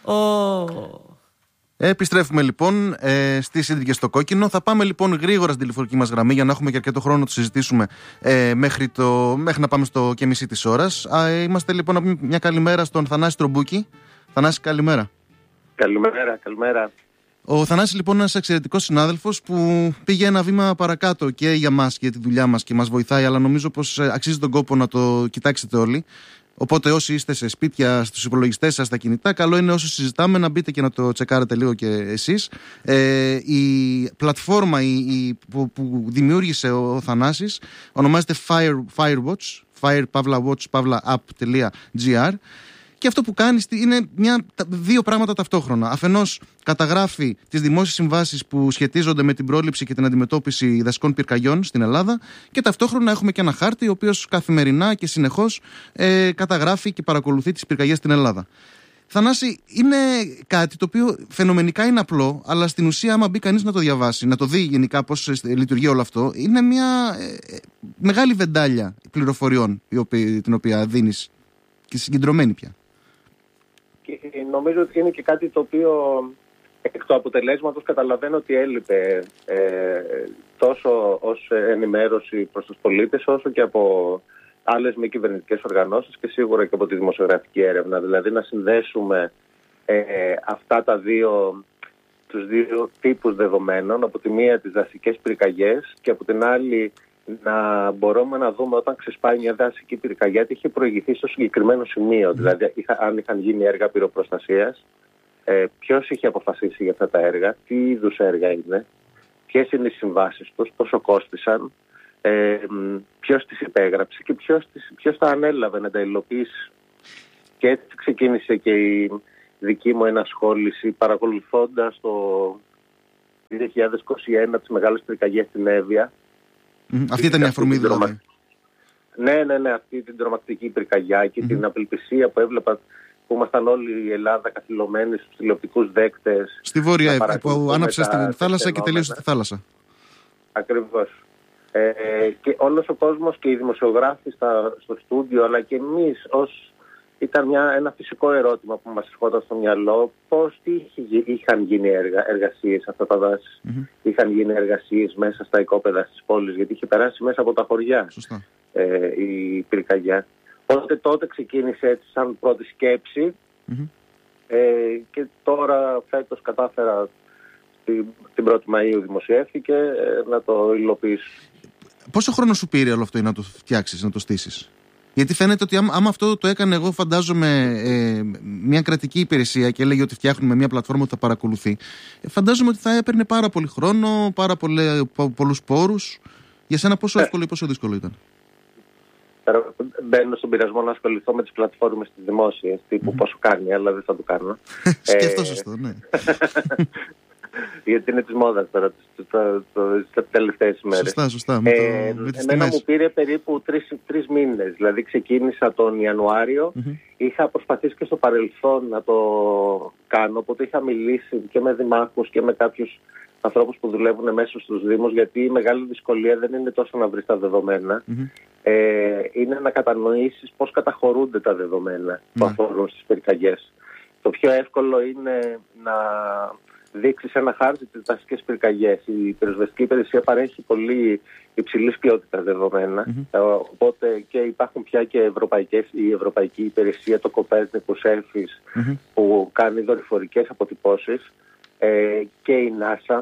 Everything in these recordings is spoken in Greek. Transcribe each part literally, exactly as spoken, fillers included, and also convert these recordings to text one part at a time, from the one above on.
Oh. Επιστρέφουμε λοιπόν ε, στις Ίντρικες στο κόκκινο. Θα πάμε λοιπόν γρήγορα στην τηλεφωνική μας γραμμή για να έχουμε και αρκετό χρόνο να το συζητήσουμε ε, μέχρι, το, μέχρι να πάμε στο και μισή της ώρας. Α, ε, είμαστε λοιπόν να πούμε μια καλημέρα στον Θανάση Τρομπούκη. Θανάση, καλημέρα. Καλημέρα, καλημέρα. Ο Θανάσης λοιπόν είναι ένας εξαιρετικός συνάδελφος που πήγε ένα βήμα παρακάτω και για μας και για τη δουλειά μας και μας βοηθάει, αλλά νομίζω πως αξίζει τον κόπο να το κοιτάξετε όλοι. Οπότε όσοι είστε σε σπίτια, στους υπολογιστές σας, στα κινητά, καλό είναι όσο συζητάμε να μπείτε και να το τσεκάρετε λίγο και εσείς. Ε, η πλατφόρμα η, η, που, που δημιούργησε ο, ο Θανάσης ονομάζεται Fire, Firewatch, fire-watch-app.gr. Και αυτό που κάνει είναι μια, δύο πράγματα ταυτόχρονα. Αφενός καταγράφει τις δημόσιες συμβάσεις που σχετίζονται με την πρόληψη και την αντιμετώπιση δασικών πυρκαγιών στην Ελλάδα και ταυτόχρονα έχουμε και ένα χάρτη ο οποίος καθημερινά και συνεχώς ε, καταγράφει και παρακολουθεί τις πυρκαγιές στην Ελλάδα. Θανάση, είναι κάτι το οποίο φαινομενικά είναι απλό, αλλά στην ουσία άμα μπει κανείς να το διαβάσει, να το δει γενικά πώς λειτουργεί όλο αυτό, είναι μια ε, μεγάλη βεντάλια πληροφοριών η οποία, την οποία δίνεις και συγκεντρωμένη πια. Και νομίζω ότι είναι και κάτι το οποίο εκ του αποτελέσματος καταλαβαίνω ότι έλειπε ε, τόσο ως ενημέρωση προς τους πολίτες όσο και από άλλες μη κυβερνητικές οργανώσεις και σίγουρα και από τη δημοσιογραφική έρευνα. Δηλαδή να συνδέσουμε ε, αυτά τα δύο, τους δύο τύπους δεδομένων, από τη μία τις δασικές πυρκαγιές και από την άλλη να μπορούμε να δούμε όταν ξεσπάει μια δασική πυρκαγιά τι είχε προηγηθεί στο συγκεκριμένο σημείο. Mm. Δηλαδή, είχα, αν είχαν γίνει έργα πυροπροστασίας, ε, ποιος είχε αποφασίσει για αυτά τα έργα, τι είδους έργα είναι, ποιες είναι οι συμβάσεις τους, πόσο κόστησαν, ε, ποιος τις υπέγραψε και ποιος, τις, ποιος τα ανέλαβε να τα υλοποιήσει. Και έτσι ξεκίνησε και η δική μου ενασχόληση παρακολουθώντας το δύο χιλιάδες είκοσι ένα τις μεγάλες πυρκαγιές στην Εύβοια. Mm, αυτή ήταν η αφορμή δηλαδή. Τρομα... Ναι, ναι, ναι, αυτή την τρομακτική πυρκαγιά και mm-hmm. την απελπισία που έβλεπα που ήμασταν όλοι η Ελλάδα καθυλωμένοι στους τηλεοπτικούς δέκτες. Στη Βόρεια Εύβοια που άναψε στη θάλασσα και τελείωσε στη θάλασσα. Ακριβώς. Ε, και όλος ο κόσμος και οι δημοσιογράφοι στα, στο στούντιο αλλά και εμείς ως ήταν μια, ένα φυσικό ερώτημα που μας ερχόταν στο μυαλό πώς τι είχε, είχαν γίνει έργα, εργασίες σε αυτά τα δάση. Mm-hmm. Είχαν γίνει εργασίες μέσα στα οικόπεδα στις πόλεις γιατί είχε περάσει μέσα από τα χωριά ε, η πυρκαγιά. Οπότε τότε ξεκίνησε έτσι σαν πρώτη σκέψη mm-hmm. ε, και τώρα φέτος κατάφερα την, την πρώτη Μαΐου δημοσιεύθηκε ε, να το υλοποιήσω. Πόσο χρόνο σου πήρε όλο αυτό να το φτιάξεις, να το στήσεις? Γιατί φαίνεται ότι άμα, άμα αυτό το έκανε εγώ φαντάζομαι ε, μια κρατική υπηρεσία και έλεγε ότι φτιάχνουμε μια πλατφόρμα που θα παρακολουθεί, ε, φαντάζομαι ότι θα έπαιρνε πάρα πολύ χρόνο, πάρα πολλέ, πο, πολλούς πόρους. Για σένα πόσο εύκολο ή πόσο δύσκολο ήταν? Μπαίνω στον πειρασμό να ασχοληθώ με τις πλατφόρμες της δημόσιας τύπου mm-hmm. πόσο κάνει, αλλά δεν θα το κάνω. Σκεφτώ σωστό, ναι. Γιατί είναι της μόδας τώρα τις τελευταίες ημέρες. Σωστά, σωστά. Με το, ε, με τις εμένα τιμές. μου πήρε περίπου τρεις, τρεις μήνες. Δηλαδή ξεκίνησα τον Ιανουάριο. Mm-hmm. Είχα προσπαθήσει και στο παρελθόν να το κάνω. Οπότε είχα μιλήσει και με δημάρχους και με κάποιους ανθρώπους που δουλεύουν μέσα στους Δήμους. Γιατί η μεγάλη δυσκολία δεν είναι τόσο να βρεις τα δεδομένα. Mm-hmm. Ε, είναι να κατανοήσεις πώς καταχωρούνται τα δεδομένα mm-hmm. που αφορούν στις πυρκαγιές. Το πιο εύκολο είναι να δείξει ένα χάρτη τις δασικές πυρκαγιές. Η πυροσβεστική υπηρεσία παρέχει πολύ υψηλής ποιότητας δεδομένα. Mm-hmm. Οπότε και υπάρχουν πια και ευρωπαϊκές, η Ευρωπαϊκή Υπηρεσία, το Κοπέρνικους Έρφης, mm-hmm. που κάνει δορυφορικές αποτυπώσεις ε, και η NASA,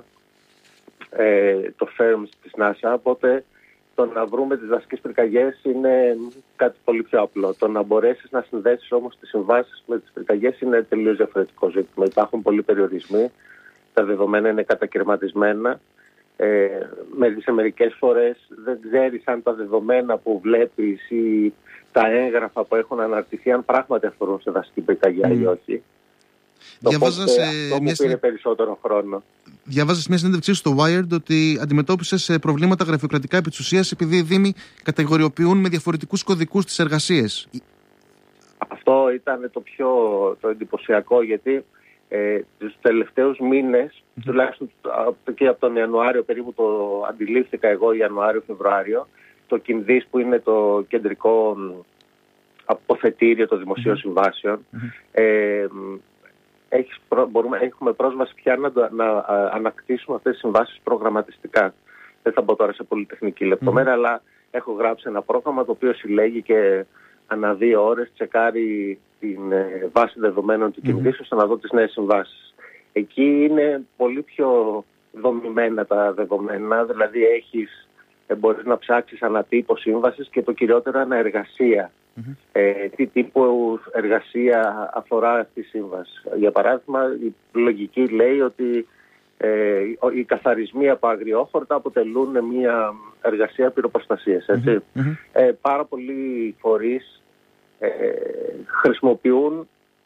ε, το φέρμς της NASA. Οπότε το να βρούμε τις δασικές πυρκαγιές είναι κάτι πολύ πιο απλό. Το να μπορέσεις να συνδέσεις όμως τις συμβάσεις με τις πυρκαγιές είναι τελείως διαφορετικό ζήτημα. Υπάρχουν πολλοί περιορισμοί. Τα δεδομένα είναι κατακαιρματισμένα. Ε, σε μερικές φορές δεν ξέρεις αν τα δεδομένα που βλέπεις ή τα έγγραφα που έχουν αναρτηθεί αν πράγματι αφορούν σε δασική πυρκαγιά mm. ή όχι. Διαβάζα σε αυτό μια μου πήρε περισσότερο χρόνο. Διαβάζεις μια συνέντευξή στο Wired ότι αντιμετώπισες προβλήματα γραφειοκρατικά επί της ουσίας επειδή οι Δήμοι κατηγοριοποιούν με διαφορετικούς κωδικούς τις εργασίες. Αυτό ήταν το πιο το εντυπωσιακό γιατί ε, τους τελευταίους μήνες, mm-hmm. τουλάχιστον και από τον Ιανουάριο περίπου το αντιλήφθηκα εγώ, Ιανουάριο-Φεβρουάριο, το Κινδύς που είναι το κεντρικό αποθετήριο των δημοσίων mm-hmm. συμβάσεων, mm-hmm. Ε, έχεις, μπορούμε, έχουμε πρόσβαση πια να, να ανακτήσουμε αυτές τις συμβάσεις προγραμματιστικά. Δεν θα μπω τώρα σε πολυτεχνική λεπτομέρεια, mm. αλλά έχω γράψει ένα πρόγραμμα το οποίο συλλέγει και ανά δύο ώρες τσεκάρει την ε, βάση δεδομένων του mm. κινητής ώστε να δω τις νέες συμβάσεις. Εκεί είναι πολύ πιο δομημένα τα δεδομένα, δηλαδή έχεις, ε, μπορείς να ψάξεις ανατύπω σύμβασης και το κυριότερο αναεργασία. Mm-hmm. Ε, τι τύπου εργασία αφορά αυτή η σύμβαση. Για παράδειγμα, η λογική λέει ότι ε, οι καθαρισμοί από αγριόχορτα αποτελούν μια εργασία πυροπροστασίας. Έτσι. Mm-hmm. Ε, πάρα πολλοί φορείς ε, χρησιμοποιούν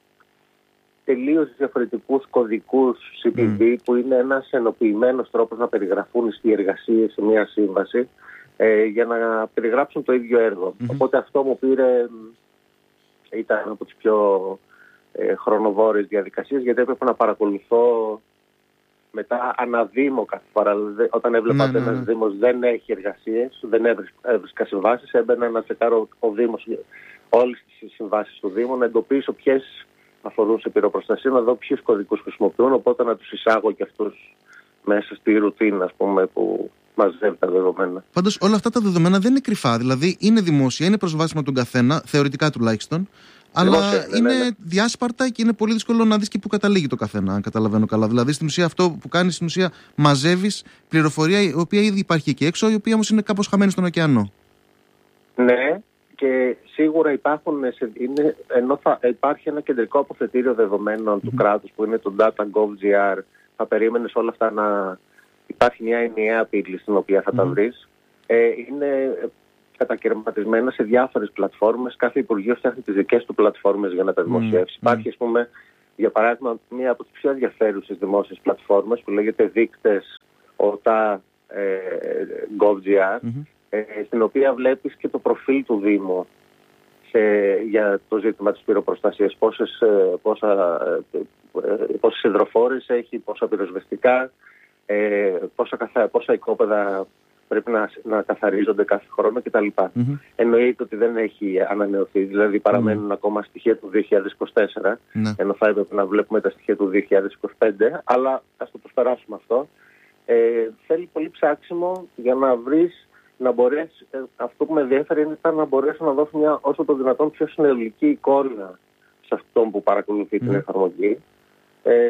τελείως διαφορετικούς κωδικούς σι πι βι mm. που είναι ένας ενοποιημένος τρόπος να περιγραφούν οι εργασίες σε μια σύμβαση ε, για να περιγράψουν το ίδιο έργο. Mm-hmm. Οπότε αυτό μου πήρε, ήταν από τις πιο ε, χρονοβόρες διαδικασίες, γιατί έπρεπε να παρακολουθώ μετά αναδήμο κάθε φορά. Όταν έβλεπα ότι mm-hmm. ένας δήμος δεν έχει εργασίες, δεν έβρισκα συμβάσεις, έμπαινα να τσεκάρω ο δήμος όλες τις συμβάσεις του Δήμου, να εντοπίσω ποιες αφορούν σε πυροπροστασία, να δω ποιους κωδικούς χρησιμοποιούν, οπότε να τους εισάγω και αυτούς μέσα στη ρουτίνα, ας πούμε, που μαζεύει τα δεδομένα. Πάντως όλα αυτά τα δεδομένα δεν είναι κρυφά, δηλαδή είναι δημόσια, είναι προσβάσιμα τον καθένα, θεωρητικά τουλάχιστον, αλλά δημόσια, είναι ναι, ναι. διάσπαρτα και είναι πολύ δύσκολο να δεις και πού καταλήγει το καθένα, αν καταλαβαίνω καλά. Δηλαδή στην ουσία αυτό που κάνεις, στην ουσία μαζεύεις πληροφορία η οποία ήδη υπάρχει εκεί έξω, η οποία όμως είναι κάπως χαμένη στον ωκεανό. Ναι. Και σίγουρα υπάρχουν, είναι, ενώ θα υπάρχει ένα κεντρικό αποθετήριο δεδομένων mm-hmm. του κράτους που είναι το data.gov.gr, θα περίμενες όλα αυτά να υπάρχει μια ενιαία πύλη στην οποία θα mm-hmm. τα βρεις. Ε, είναι κατακαιρματισμένα σε διάφορες πλατφόρμες. Κάθε Υπουργείο φτιάχνει τις δικές του πλατφόρμες για να τα δημοσιεύσει. Mm-hmm. Υπάρχει, ας πούμε, για παράδειγμα, μία από τις πιο ενδιαφέρουσες δημόσιες πλατφόρμες που λέγεται δείκτες ΟΤΑ ε, gov.gr, mm-hmm. στην οποία βλέπεις και το προφίλ του Δήμου σε, για το ζήτημα της πυροπροστασίας. Πόσες, πόσα, πόσες υδροφόρες έχει, πόσα πυροσβεστικά, πόσα, καθα, πόσα οικόπεδα πρέπει να, να καθαρίζονται κάθε χρόνο κτλ. Mm-hmm. Εννοείται ότι δεν έχει ανανεωθεί, δηλαδή παραμένουν mm-hmm. ακόμα στοιχεία του δύο χιλιάδες είκοσι τέσσερα, mm-hmm. ενώ θα έπρεπε να βλέπουμε τα στοιχεία του δύο χιλιάδες είκοσι πέντε, αλλά ας το προσπεράσουμε αυτό. Ε, θέλει πολύ ψάξιμο για να βρεις, να μπορέσει, αυτό που με ενδιαφέρει ήταν να μπορέσω να δώσω μια όσο το δυνατόν πιο συνολική εικόνα σε αυτόν που παρακολουθεί mm. την εφαρμογή. Ε,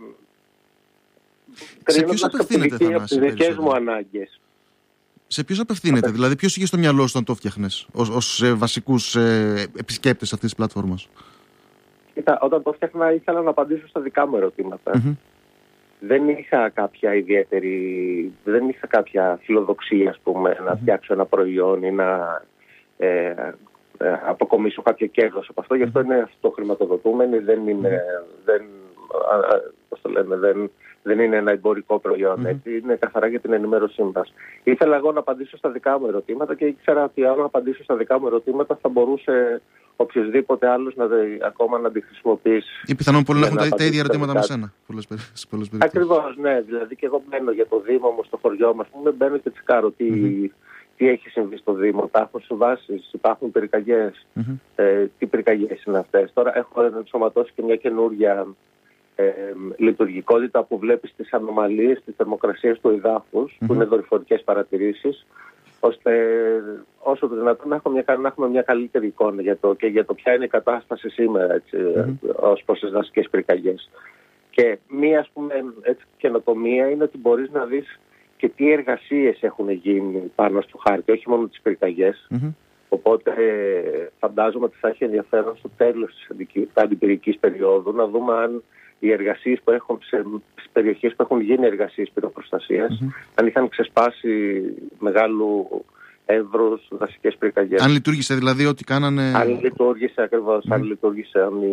σε ποιους απευθύνεται, Θανάση, τις δικές μου ανάγκες. Σε ποιους απευθύνεται, Απε... δηλαδή ποιος είχε στο μυαλό σου όταν το φτιάχνες ως, ως ε, βασικούς ε, επισκέπτες αυτής της πλατφόρμας? Κοίτα, όταν το φτιάχνα ήθελα να απαντήσω στα δικά μου ερωτήματα. Mm-hmm. Δεν είχα κάποια ιδιαίτερη, δεν είχα κάποια φιλοδοξία, ας πούμε, mm-hmm. να φτιάξω ένα προϊόν ή να ε, ε, αποκομίσω κάποιο κέρδος από αυτό. Mm-hmm. Γι' αυτό είναι αυτοχρηματοδοτούμενη, δεν είναι, δεν, α, α, πώς το λέμε, δεν, δεν είναι ένα εμπορικό προϊόν. Mm-hmm. Έτσι, είναι καθαρά για την ενημέρωσή μας. Ήθελα εγώ να απαντήσω στα δικά μου ερωτήματα και ήξερα ότι αν απαντήσω στα δικά μου ερωτήματα θα μπορούσε οποιοδήποτε άλλος να δε, ακόμα να τη χρησιμοποιήσει. Ή πιθανόν πολλοί να έχουν τα, τα ίδια ερωτήματα με σένα. Ακριβώς, ναι. Δηλαδή και εγώ μπαίνω για το Δήμο μου, στο χωριό μας, μου μπαίνω και τσικάρω τι, mm-hmm. τι έχει συμβεί στο Δήμο. Υπάρχουν συμβάσεις, υπάρχουν πυρκαγιές. Mm-hmm. Ε, τι πυρκαγιές είναι αυτές? Τώρα έχω ενσωματώσει και μια καινούργια ε, λειτουργικότητα που βλέπεις τις ανομαλίες της θερμοκρασίας του εδάφους, mm-hmm. που είναι δορυφορικές παρατηρήσεις, ώστε όσο το δυνατόν να έχουμε μια, να έχουμε μια καλύτερη εικόνα για το, και για το ποια είναι η κατάσταση σήμερα, έτσι, mm-hmm. ως προς τις δασικές πυρκαγιές. Και μία, ας πούμε, έτσι, καινοτομία είναι ότι μπορείς να δεις και τι εργασίες έχουν γίνει πάνω στο χάρτη, όχι μόνο τις πυρκαγιές. Mm-hmm. Οπότε φαντάζομαι ότι θα έχει ενδιαφέρον στο τέλος της αντιπυρικής περίοδου να δούμε αν οι εργασίες που έχουν σε περιοχές που έχουν γίνει εργασίες πυροπροστασίας, mm-hmm. αν είχαν ξεσπάσει μεγάλου εύρους δασικές πυρκαγιές. Αν λειτουργήσε δηλαδή ό,τι κάνανε... Αν λειτουργήσε ακριβώς, mm-hmm. αν λειτουργήσε αν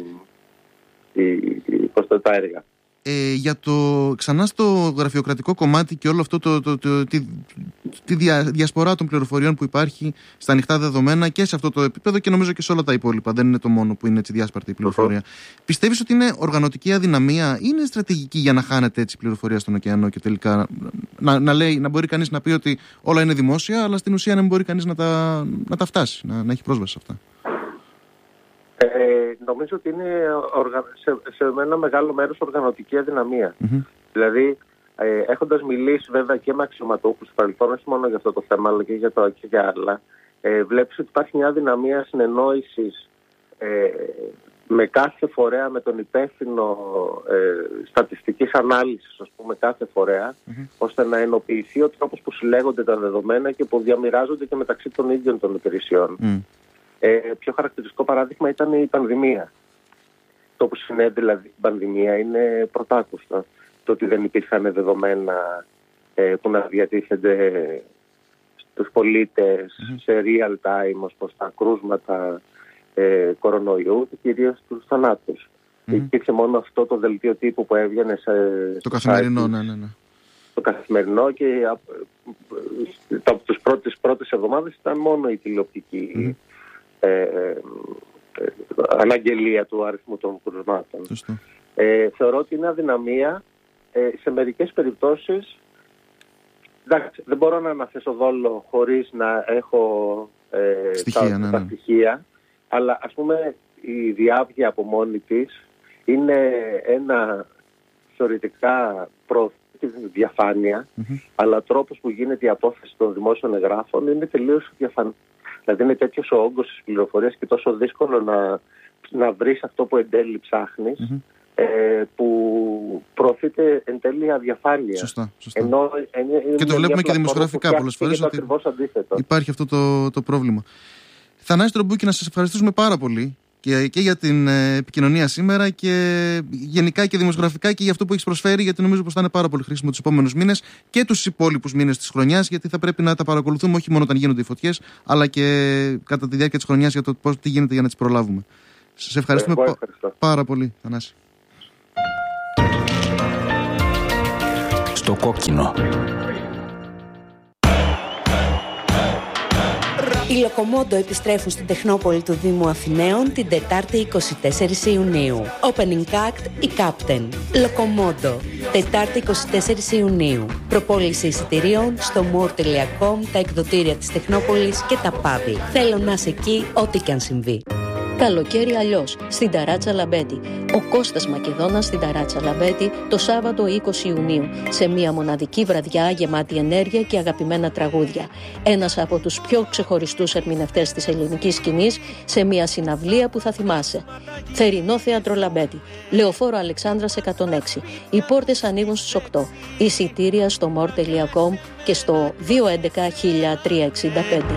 η, η, η, πώς το τα έργα. Ε, για το ξανά στο γραφειοκρατικό κομμάτι και όλο αυτό το, το, το, τη, τη δια, διασπορά των πληροφοριών που υπάρχει στα ανοιχτά δεδομένα και σε αυτό το επίπεδο και νομίζω και σε όλα τα υπόλοιπα, δεν είναι το μόνο που είναι έτσι διάσπαρτη η πληροφορία. Uh-huh. Πιστεύεις ότι είναι οργανωτική αδυναμία ή είναι στρατηγική για να χάνεται έτσι η πληροφορία στον ωκεανό και τελικά να, να, λέει, να μπορεί κανείς να πει ότι όλα είναι δημόσια, αλλά στην ουσία να μην μπορεί κανείς να τα, να τα φτάσει, να, να έχει πρόσβαση σε αυτά? Ε, νομίζω ότι είναι οργα... σε, σε ένα μεγάλο μέρος οργανωτική αδυναμία. Mm-hmm. Δηλαδή, ε, έχοντας μιλήσει βέβαια και με αξιωματούχους στο παρελθόν, όχι μόνο για αυτό το θέμα, αλλά και για, το, και για άλλα, ε, βλέπεις ότι υπάρχει μια αδυναμία συνεννόησης ε, με κάθε φορέα, με τον υπεύθυνο ε, στατιστικής ανάλυσης, ας πούμε, κάθε φορέα, mm-hmm. ώστε να ενοποιηθεί ο τρόπος που συλλέγονται τα δεδομένα και που διαμοιράζονται και μεταξύ των ίδιων των υπηρεσιών. Mm. Ε, πιο χαρακτηριστικό παράδειγμα ήταν η πανδημία. Το που συνέβη δηλαδή η πανδημία είναι πρωτάκουστο. Το ότι δεν υπήρχαν δεδομένα ε, που να διατίθενται στους πολίτες mm-hmm. σε real time ως προς τα κρούσματα ε, κορονοϊού και κυρίως τους θανάτους. Mm-hmm. Υπήρχε μόνο αυτό το δελτίο τύπου που έβγαινε σε... Το καθημερινό, ναι, ναι, ναι. Το καθημερινό και από τις πρώτες, πρώτες εβδομάδες ήταν μόνο η τηλεοπτική mm-hmm. ε, ε, ε, αναγγελία του αριθμού των κρουσμάτων. Ε, θεωρώ ότι είναι αδυναμία ε, σε μερικές περιπτώσεις. Εντάξει, δεν μπορώ να αναθέσω δόλο χωρίς να έχω ε, στοιχεία, τα, ναι, ναι. τα στοιχεία, αλλά ας πούμε η διάβγεια από μόνη της είναι ένα θεωρητικά προ διαφάνεια, mm-hmm. αλλά τρόπος που γίνεται η απόθεση των δημόσιων εγγράφων είναι τελείως διαφανή. Δηλαδή είναι τέτοιος ο όγκος της πληροφορίας και τόσο δύσκολο να, να βρεις αυτό που εν τέλει ψάχνεις, mm-hmm. ε, που προωθείται εν τέλει αδιαφάνεια. Σωστά, σωστά. Ενώ, ε, ε, και το βλέπουμε και δημοσιογραφικά πολλές φορές ότι υπάρχει αυτό το, το πρόβλημα. Θανάση Τρομπούκη, να σας ευχαριστήσουμε πάρα πολύ και, και για την ε, επικοινωνία σήμερα και γενικά και δημοσιογραφικά και για αυτό που έχεις προσφέρει, γιατί νομίζω πως θα είναι πάρα πολύ χρήσιμο τους επόμενους μήνες και τους υπόλοιπους μήνες της χρονιάς, γιατί θα πρέπει να τα παρακολουθούμε όχι μόνο όταν γίνονται οι φωτιές, αλλά και κατά τη διάρκεια της χρονιάς για το πώς, τι γίνεται για να τις προλάβουμε. Σας ευχαριστούμε πα, πάρα πολύ, Θανάση. Στο κόκκινο. Οι Λοκομόντο επιστρέφουν στην Τεχνόπολη του Δήμου Αθηναίων την Τετάρτη εικοστή τέταρτη Ιουνίου. Opening act η Captain. Λοκομόντο. Τετάρτη εικοστή τέταρτη Ιουνίου. Προπόληση εισιτηρίων στο more τελεία com, τα εκδοτήρια της Τεχνόπολης και τα παύλ. Θέλω να είσαι εκεί ό,τι και αν συμβεί. Καλοκαίρι αλλιώς, στην Ταράτσα Λαμπέτη. Ο Κώστας Μακεδόνας στην Ταράτσα Λαμπέτη το Σάββατο είκοσι Ιουνίου, σε μια μοναδική βραδιά γεμάτη ενέργεια και αγαπημένα τραγούδια. Ένας από τους πιο ξεχωριστούς ερμηνευτές της ελληνικής σκηνής, σε μια συναυλία που θα θυμάσαι. Θερινό Θέατρο Λαμπέτη, Λεωφόρο Αλεξάνδρας εκατόν έξι. Οι πόρτες ανοίγουν στις οκτώ. Εισιτήρια στο more τελεία com και στο δύο έντεκα χίλια τριακόσια εξήντα πέντε.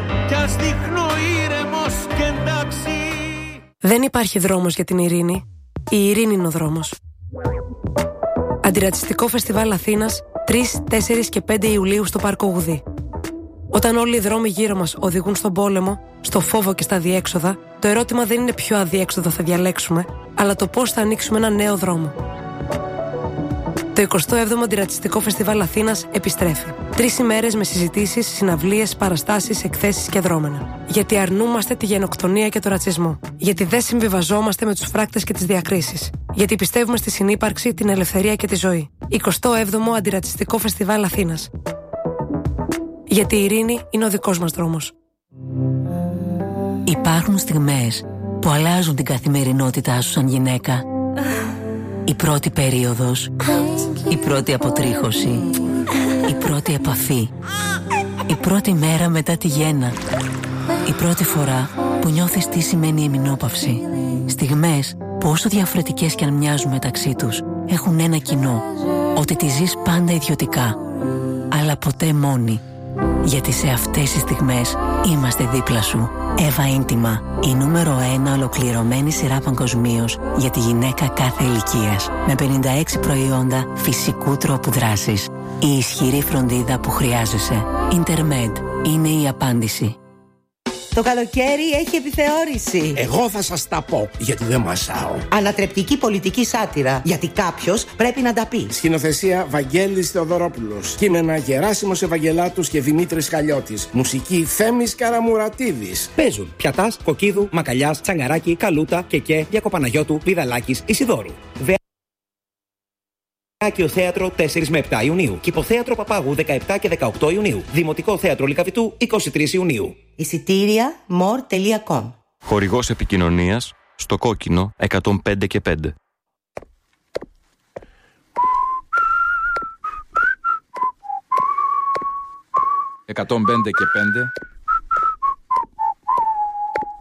Δεν υπάρχει δρόμος για την ειρήνη. Η ειρήνη είναι ο δρόμος. Αντιρατσιστικό Φεστιβάλ Αθήνας τρεις, τέσσερις και πέντε Ιουλίου στο Πάρκο Γουδί. Όταν όλοι οι δρόμοι γύρω μας οδηγούν στον πόλεμο, στο φόβο και στα αδιέξοδα, το ερώτημα δεν είναι ποιο αδιέξοδο θα διαλέξουμε, αλλά το πώς θα ανοίξουμε ένα νέο δρόμο. Το εικοστό έβδομο Αντιρατσιστικό Φεστιβάλ Αθήνας επιστρέφει. Τρεις ημέρες με συζητήσεις, συναυλίες, παραστάσεις, εκθέσεις και δρόμενα. Γιατί αρνούμαστε τη γενοκτονία και τον ρατσισμό. Γιατί δεν συμβιβαζόμαστε με τους φράκτες και τις διακρίσεις. Γιατί πιστεύουμε στη συνύπαρξη, την ελευθερία και τη ζωή. εικοστό έβδομο Αντιρατσιστικό Φεστιβάλ Αθήνας. Γιατί η ειρήνη είναι ο δικός μας δρόμος. Υπάρχουν στιγμές που αλλάζουν την καθημερινότητά σου σαν γυναίκα. Η πρώτη περίοδος, η πρώτη αποτρίχωση, η πρώτη επαφή, η πρώτη μέρα μετά τη γέννα, η πρώτη φορά που νιώθεις τι σημαίνει εμεινόπαυση. Στιγμές που όσο διαφορετικές κι αν μοιάζουν μεταξύ τους, έχουν ένα κοινό, ότι τη ζεις πάντα ιδιωτικά, αλλά ποτέ μόνη. Γιατί σε αυτές τις στιγμές είμαστε δίπλα σου. Εύα Ίντιμα, η νούμερο ένα ολοκληρωμένη σειρά παγκοσμίως για τη γυναίκα κάθε ηλικίας. Με πενήντα έξι προϊόντα φυσικού τρόπου δράσης. Η ισχυρή φροντίδα που χρειάζεσαι. Intermed είναι η απάντηση. Το καλοκαίρι έχει επιθεώρηση. Εγώ θα σας τα πω, γιατί δεν μασάω. Ανατρεπτική πολιτική σάτυρα, γιατί κάποιος πρέπει να τα πει. Σκηνοθεσία Βαγγέλης Θεοδωρόπουλος. Κείμενα Γεράσιμος Ευαγγελάτους και Δημήτρης Χαλιώτης. Μουσική Θέμης Καραμουρατίδης. Παίζουν Πιατάς, Κοκκίδου, Μακαλιάς, Τσαγκαράκη, Καλούτα, Κεκέ, Διακοπαναγιώτου, Βιδαλάκης, Ισιδόρου. Κιο Θέατρο τέσσερις με επτά Ιουνίου. Κηποθέατρο Παπάγου δεκαεπτά και δεκαοκτώ Ιουνίου. Δημοτικό Θέατρο Λυκαβητού είκοσι τρεις Ιουνίου. Εισιτήρια more τελεία com. Χορηγός επικοινωνίας Στο κόκκινο εκατόν πέντε και πέντε. εκατόν πέντε και πέντε.